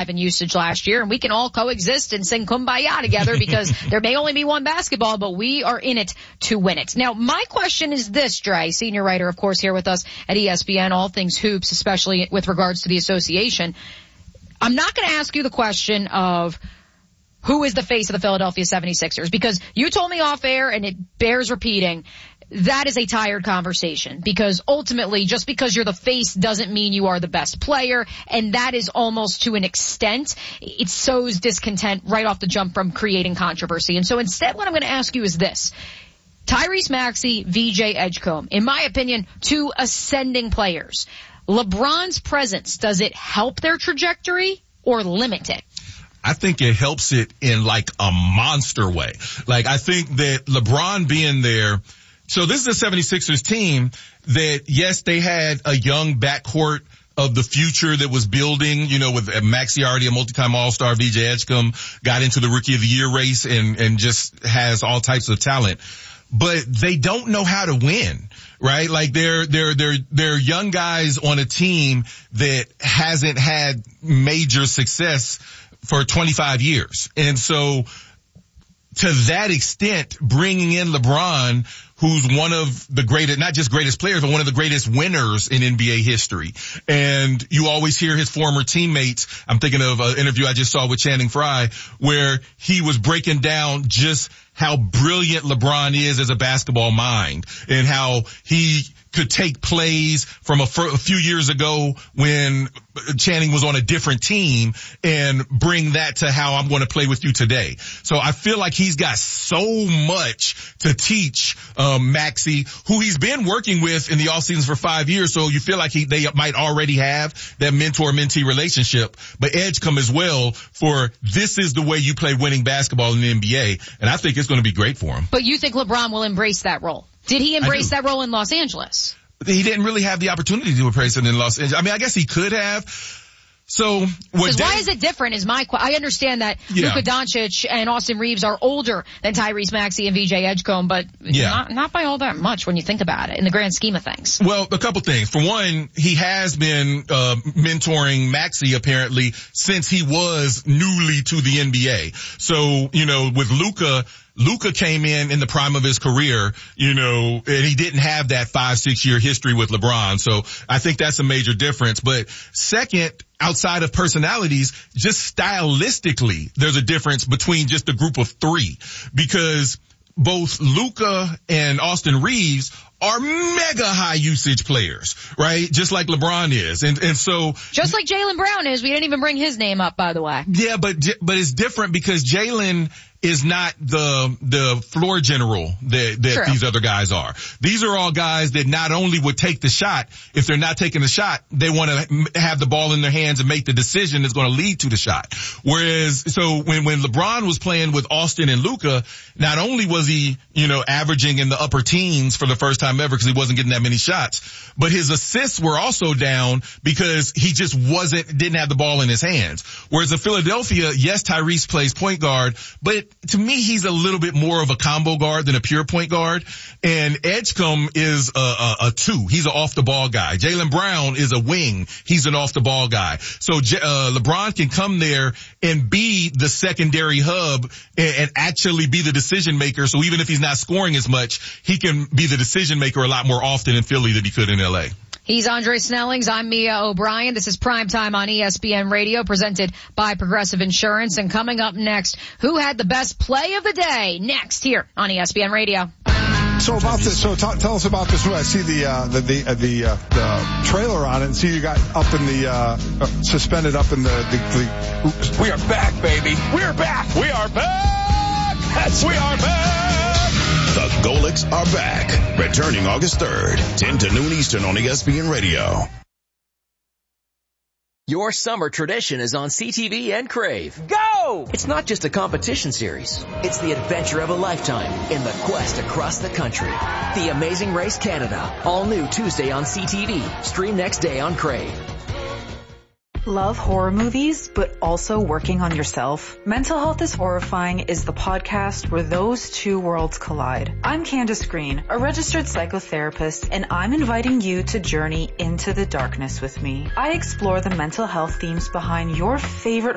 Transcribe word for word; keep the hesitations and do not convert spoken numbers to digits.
five in usage last year, and we can all coexist and sing Kumbaya together because there may only be one basketball, but we are in it to win it. Now, my question is this, Dre, senior writer, of course, here with us at E S P N, all things hoops, especially with regards to the association. I'm not going to ask you the question of who is the face of the Philadelphia seventy-sixers, because you told me off air, and it bears repeating, that is a tired conversation, because ultimately just because you're the face doesn't mean you are the best player, and that is almost to an extent, it sows discontent right off the jump from creating controversy. And so instead what I'm going to ask you is this. Tyrese Maxey, V J Edgecombe, in my opinion, two ascending players. LeBron's presence, does it help their trajectory or limit it? I think it helps it in like a monster way. Like I think that LeBron being there, so this is a seventy-sixers team that, yes, they had a young backcourt of the future that was building, you know, with Maxey already a multi-time All-Star, V J Edgecombe got into the Rookie of the Year race and, and just has all types of talent. But they don't know how to win, right? Like they're, they're, they're, they're young guys on a team that hasn't had major success for twenty-five years. And so to that extent, bringing in LeBron, who's one of the greatest, not just greatest players, but one of the greatest winners in N B A history. And you always hear his former teammates. I'm thinking of an interview I just saw with Channing Frye where he was breaking down just how brilliant LeBron is as a basketball mind and how he could take plays from a, a few years ago when Channing was on a different team and bring that to how I'm going to play with you today. So I feel like he's got so much to teach um, Maxey, who he's been working with in the off seasons for five years. So you feel like he, they might already have that mentor-mentee relationship. But Edgecombe as well for this is the way you play winning basketball in the N B A. And I think it's going to be great for him. But you think LeBron will embrace that role? Did he embrace that role in Los Angeles? He didn't really have the opportunity to embrace it in Los Angeles. I mean, I guess he could have. So, what why is it different is my question. I understand that yeah. Luka Doncic and Austin Reeves are older than Tyrese Maxey and V J Edgecombe, but yeah. not, not by all that much when you think about it in the grand scheme of things. Well, a couple things. For one, he has been uh mentoring Maxey apparently since he was newly to the N B A. So, you know, with Luka, Luka came in in the prime of his career, you know, and he didn't have that five, six year history with LeBron. So I think that's a major difference. But second, outside of personalities, just stylistically, there's a difference between just a group of three because both Luka and Austin Reeves are mega high usage players, right? Just like LeBron is. And, and so. Just like Jaylen Brown is. We didn't even bring his name up, by the way. Yeah, but, but it's different because Jaylen is not the, the floor general that, that True. These other guys are. These are all guys that not only would take the shot, if they're not taking the shot, they want to have the ball in their hands and make the decision that's going to lead to the shot. Whereas, so when, when LeBron was playing with Austin and Luka, not only was he, you know, averaging in the upper teens for the first time ever because he wasn't getting that many shots, but his assists were also down because he just wasn't, didn't have the ball in his hands. Whereas in Philadelphia, yes, Tyrese plays point guard, but to me, he's a little bit more of a combo guard than a pure point guard. And Edgecombe is a, a, a two. He's an off-the-ball guy. Jaylen Brown is a wing. He's an off-the-ball guy. So uh, LeBron can come there and be the secondary hub and, and actually be the decision maker. So even if he's not scoring as much, he can be the decision maker a lot more often in Philly than he could in L A. He's Andre Snellings. I'm Mia O'Brien. This is Primetime on E S P N Radio, presented by Progressive Insurance. And coming up next, who had the best play of the day? Next here on E S P N Radio. So about this, so t- tell us about this. I see the uh, the the, uh, the, uh, the trailer on it, and see you got up in the uh, uh, suspended up in the, the, the. We are back, baby. We're back. We are back. That's we are back. The Golics are back, returning August third, ten to noon Eastern on E S P N Radio. Your summer tradition is on C T V and Crave. Go! It's not just a competition series. It's the adventure of a lifetime in the quest across the country. The Amazing Race Canada. All new Tuesday on C T V. Stream next day on Crave. Love horror movies, but also working on yourself? Mental Health is Horrifying is the podcast where those two worlds collide. I'm Candace Green, a registered psychotherapist, and I'm inviting you to journey into the darkness with me. I explore the mental health themes behind your favorite